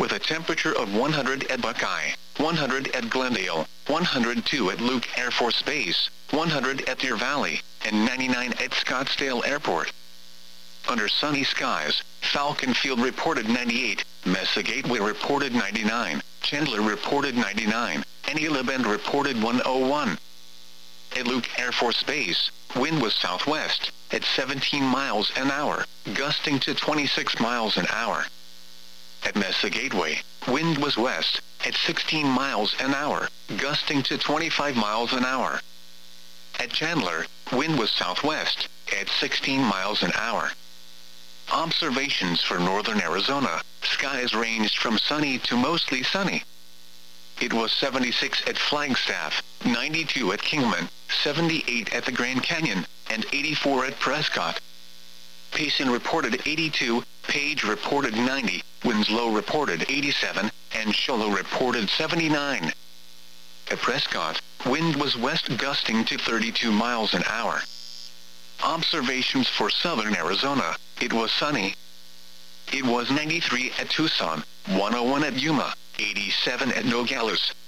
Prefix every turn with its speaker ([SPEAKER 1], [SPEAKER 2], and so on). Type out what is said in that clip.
[SPEAKER 1] with a temperature of 100 at Buckeye, 100 at Glendale, 102 at Luke Air Force Base, 100 at Deer Valley, and 99 at Scottsdale Airport. Under sunny skies, Falcon Field reported 98, Mesa Gateway reported 99, Chandler reported 99, and Gila Bend reported 101. At Luke Air Force Base, wind was southwest, at 17 miles an hour, gusting to 26 miles an hour. At Mesa Gateway, wind was west, at 16 miles an hour, gusting to 25 miles an hour. At Chandler, wind was southwest, at 16 miles an hour. Observations for northern Arizona, skies ranged from sunny to mostly sunny. It was 76 at Flagstaff, 92 at Kingman, 78 at the Grand Canyon, and 84 at Prescott. Payson reported 82, Page reported 90, Winslow reported 87, and Shoalo reported 79. At Prescott, wind was west gusting to 32 miles an hour. Observations for southern Arizona, it was sunny. It was 93 at Tucson, 101 at Yuma, 87 at Nogales,